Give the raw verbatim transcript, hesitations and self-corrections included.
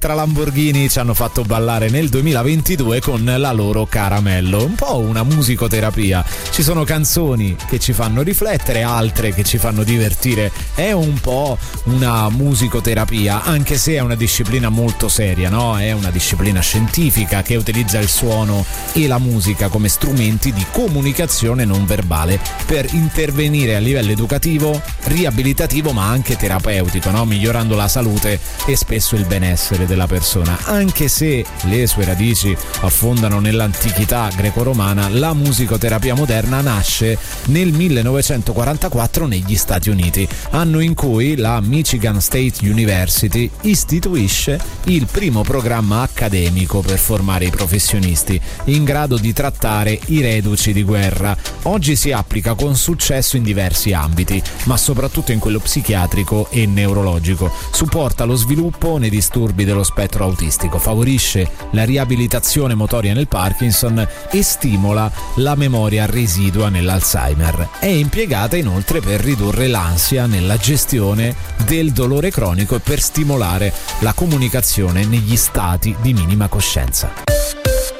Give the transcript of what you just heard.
Tra Lamborghini ci hanno fatto ballare nel duemilaventidue con la loro Caramello, un po' una musicoterapia. Ci sono canzoni che ci fanno riflettere, altre che ci fanno divertire. È un po' una musicoterapia, anche se è una disciplina molto seria, no? È una disciplina scientifica che utilizza il suono e la musica come strumenti di comunicazione non verbale per intervenire a livello educativo, riabilitativo, ma anche terapeutico, no? Migliorando la salute e spesso il benessere della persona. Anche se le sue radici affondano nell'antichità greco-romana, la musicoterapia moderna nasce nel millenovecentoquarantaquattro negli Stati Uniti, anno in cui la Michigan State University istituisce il primo programma accademico per formare i professionisti in grado di trattare i reduci di guerra. Oggi si applica con successo in diversi ambiti, ma soprattutto in quello psichiatrico e neurologico. Supporta lo sviluppo nei disturbi dello spettro autistico, favorisce la riabilitazione motoria nel Parkinson e stimola la memoria residua nell'Alzheimer. È impiegata inoltre per ridurre l'ansia nella gestione del dolore cronico e per stimolare la comunicazione negli stati di minima coscienza.